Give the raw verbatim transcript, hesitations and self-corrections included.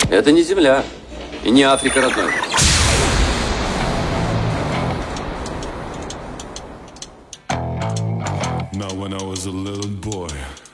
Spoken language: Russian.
Это не Земля. И не Африка, родной. Now when I was a little boy